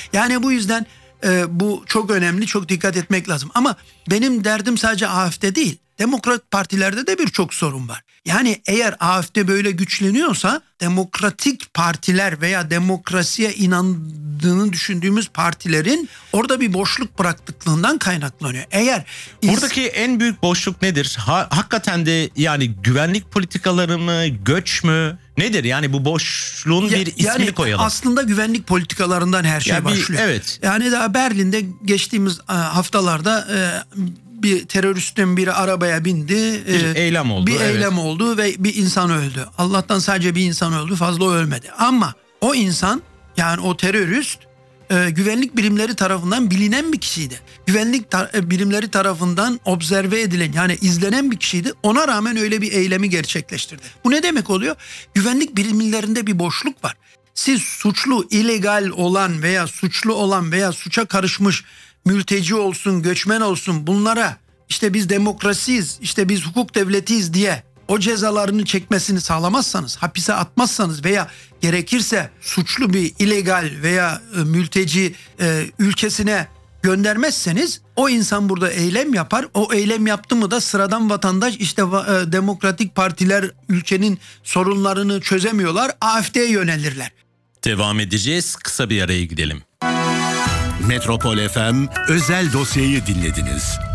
Yani bu yüzden bu çok önemli, çok dikkat etmek lazım. Ama benim derdim sadece AFD değil. Demokrat partilerde de birçok sorun var. Yani eğer AFD böyle güçleniyorsa demokratik partiler veya demokrasiye inandığını düşündüğümüz partilerin orada bir boşluk bıraktıklığından kaynaklanıyor. Eğer buradaki en büyük boşluk nedir? Hakikaten de yani güvenlik politikaları mı, göç mü? Nedir? Yani bu boşluğun bir ismini koyalım. Aslında güvenlik politikalarından her şey başlıyor. Evet. Yani daha Berlin'de geçtiğimiz haftalarda bir teröristin biri arabaya bindi. Bir eylem oldu. Eylem oldu ve bir insan öldü. Allah'tan sadece bir insan öldü, fazla ölmedi. Ama o insan, yani o terörist güvenlik birimleri tarafından bilinen bir kişiydi. Güvenlik birimleri tarafından observe edilen, yani izlenen bir kişiydi. Ona rağmen öyle bir eylemi gerçekleştirdi. Bu ne demek oluyor? Güvenlik birimlerinde bir boşluk var. Siz suçlu, illegal olan veya suçlu olan veya suça karışmış mülteci olsun, göçmen olsun, bunlara işte biz demokrasiyiz, işte biz hukuk devletiyiz diye o cezalarını çekmesini sağlamazsanız, hapise atmazsanız veya gerekirse suçlu bir illegal veya mülteci ülkesine göndermezseniz, o insan burada eylem yapar. O eylem yaptı mı da sıradan vatandaş, işte demokratik partiler ülkenin sorunlarını çözemiyorlar, AFD'ye yönelirler. Devam edeceğiz. Kısa bir araya gidelim. Metropol FM özel dosyayı dinlediniz.